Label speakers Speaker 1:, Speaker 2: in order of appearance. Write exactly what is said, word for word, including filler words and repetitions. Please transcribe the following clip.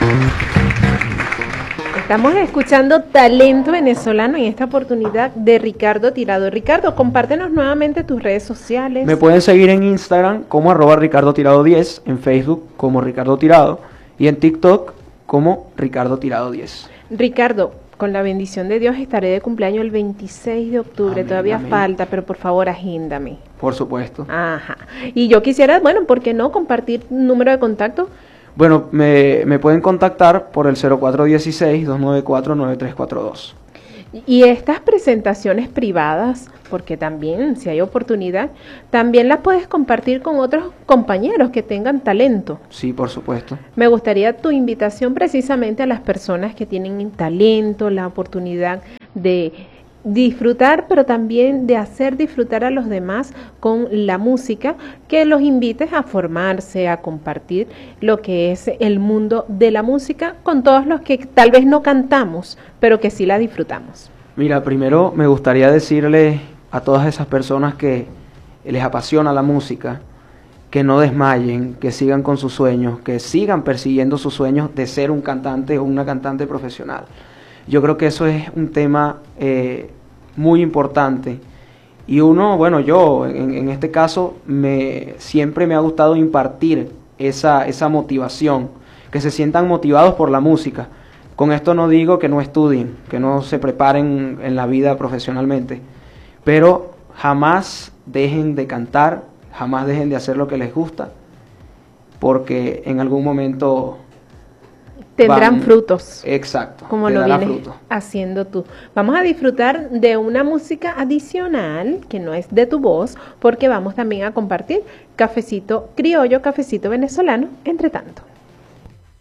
Speaker 1: Estamos escuchando Talento Venezolano en esta oportunidad de Ricardo Tirado. Ricardo, compártenos nuevamente tus redes sociales.
Speaker 2: Me pueden seguir en Instagram como arroba Ricardo Tirado diez, en Facebook como Ricardo Tirado y en TikTok como Ricardo Tirado diez.
Speaker 1: Ricardo, con la bendición de Dios estaré de cumpleaños el veintiséis de octubre, amén, todavía amén. Falta, pero por favor agéndame.
Speaker 2: Por supuesto.
Speaker 1: Ajá. Y yo quisiera, bueno, ¿por qué no compartir un número de contacto?
Speaker 2: Bueno, me, me pueden contactar por el cero cuatro uno seis, dos nueve cuatro, nueve tres cuatro dos.
Speaker 1: Y estas presentaciones privadas, porque también, si hay oportunidad, también las puedes compartir con otros compañeros que tengan talento.
Speaker 2: Sí, por supuesto.
Speaker 1: Me gustaría tu invitación precisamente a las personas que tienen talento, la oportunidad de disfrutar, pero también de hacer disfrutar a los demás con la música, que los invites a formarse, a compartir lo que es el mundo de la música con todos los que tal vez no cantamos, pero que sí la disfrutamos.
Speaker 2: Mira, primero me gustaría decirle a todas esas personas que les apasiona la música, que no desmayen, que sigan con sus sueños, que sigan persiguiendo sus sueños de ser un cantante o una cantante profesional. Yo creo que eso es un tema eh, muy importante y uno, bueno, yo en, en este caso me siempre me ha gustado impartir esa, esa motivación, que se sientan motivados por la música. Con esto no digo que no estudien, que no se preparen en la vida profesionalmente, pero jamás dejen de cantar, jamás dejen de hacer lo que les gusta, porque en algún momento
Speaker 1: tendrán
Speaker 2: van,
Speaker 1: frutos.
Speaker 2: Exacto.
Speaker 1: Como lo vienes fruto. haciendo tú. Vamos a disfrutar de una música adicional que no es de tu voz, porque vamos también a compartir cafecito criollo, cafecito venezolano, entre tanto.